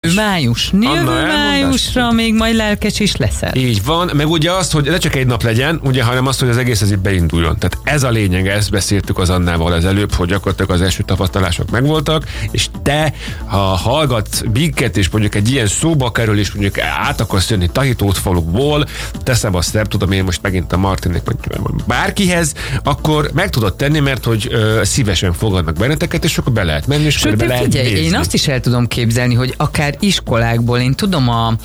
Májusra még majd lelkes is leszel. Így van, meg ugye azt, hogy ne csak egy nap legyen, ugye, hanem azt, hogy az egész ez itt beinduljon. Tehát ez a lényeg, ezt beszéltük az Annával az előbb, hogy gyakorlatilag az első tapasztalások megvoltak, és te, ha hallgatsz minket, és mondjuk egy ilyen szóba kerül, és mondjuk át akarsz jönni Tahitótfaluból, teszem azt, nem tudom én most megint a Martinnek, vagy bárkihez, akkor meg tudod tenni, mert hogy szívesen fogadnak benneteket, és akkor be lehet menni, és sőt, be lehet figyelj, nézni. Én azt is el tudom képzelni, hogy akár iskolákból, én tudom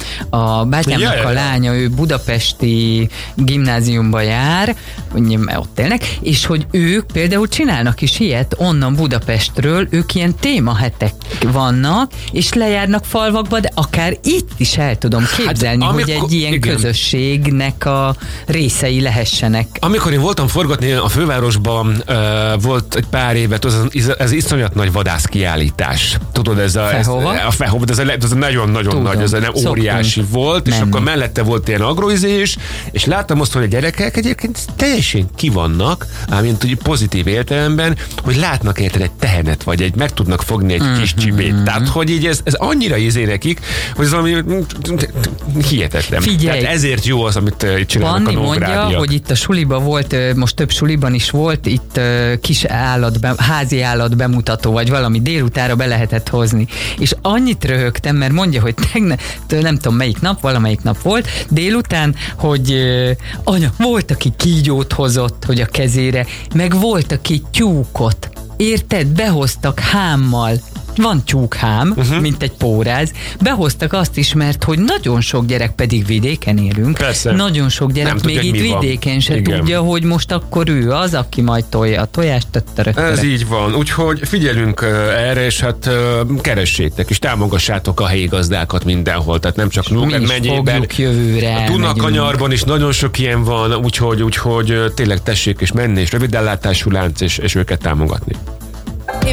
a bátyámnak a lánya, ő budapesti gimnáziumba jár, ott élnek, és hogy ők például csinálnak is ilyet onnan Budapestről, ők ilyen témahetek vannak, és lejárnak falvakba, de akár itt is el tudom képzelni, hogy egy ilyen közösségnek a részei lehessenek. Amikor én voltam forgatni a fővárosban, volt egy pár évet, ez iszonyat nagy vadászkiállítás. Tudod, ez a Fehova, ez nagyon-nagyon nagy, ez nem óriási volt, és akkor mellette volt ilyen agroizés, és láttam azt, hogy a gyerekek egyébként teljesen kivannak, mint úgy pozitív értelemben, hogy látnak érted egy tehenet, vagy meg tudnak fogni egy kis csibét. Tehát, hogy így ez annyira nekik, hogy ez valami hihetetlen. Figyelj, tehát ezért jó az, amit itt csinálnak Panni a Nógrádiak. mondja, hogy itt a suliba volt, most több suliban is volt, itt kis házi állat bemutató, vagy valami délutára be lehetett hozni. És annyit röhögtem, mert mondja, hogy nem tudom melyik nap, valamelyik nap volt, délután, hogy anya, volt, aki kígyót hozott, hogy a kezére, meg volt, aki tyúkot. Érted? Behoztak hámmal. Van tyúkhám, mint egy póráz. Behoztak azt is, mert hogy nagyon sok gyerek, pedig vidéken élünk. Persze. Nagyon sok gyerek nem még tudja, itt vidéken se tudja, hogy most akkor ő az, aki majd tolja a tojást. Ez így van. Úgyhogy figyelünk erre, és hát keressétek, és támogassátok a helyi gazdákat mindenhol. Tehát nem csak Nógrád megyében. Jövőre. A Dunakanyarban is nagyon sok ilyen van, úgyhogy tényleg tessék és menni, és rövidellátású lánc, és őket támogatni.